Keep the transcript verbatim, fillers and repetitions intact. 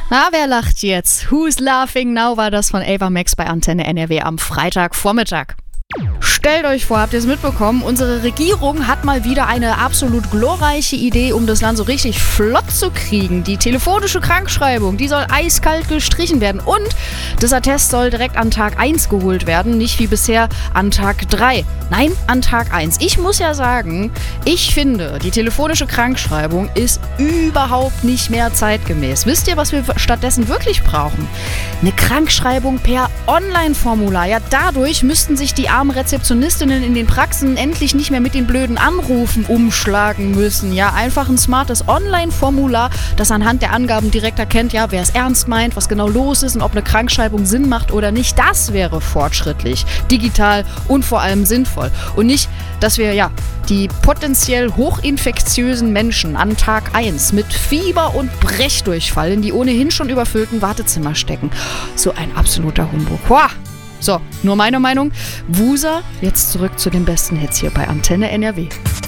Na, wer lacht jetzt? Who's laughing now war das von Ava Max bei Antenne N R W am Freitagvormittag. Stellt euch vor, habt ihr es mitbekommen? Unsere Regierung hat mal wieder eine absolut glorreiche Idee, um das Land so richtig flott zu kriegen. Die telefonische Krankschreibung, die soll eiskalt gestrichen werden. Und das Attest soll direkt an Tag eins geholt werden, nicht wie bisher an Tag drei. Nein, an Tag eins. Ich muss ja sagen, ich finde, die telefonische Krankschreibung ist überhaupt nicht mehr zeitgemäß. Wisst ihr, was wir stattdessen wirklich brauchen? Eine Krankschreibung per Online-Formular. Ja, dadurch müssten sich die armen Rezeptionistinnen in den Praxen endlich nicht mehr mit den blöden Anrufen umschlagen müssen. Ja, einfach ein smartes Online-Formular, das anhand der Angaben direkt erkennt, ja, wer es ernst meint, was genau los ist und ob eine Krankschreibung Sinn macht oder nicht. Das wäre fortschrittlich, digital und vor allem sinnvoll. Und nicht, dass wir ja die potenziell hochinfektiösen Menschen an Tag eins mit Fieber und Brechdurchfall in die ohnehin schon überfüllten Wartezimmer stecken. So ein absoluter Humbug. Boah. So, nur meine Meinung. Wusa, jetzt zurück zu den besten Hits hier bei Antenne N R W.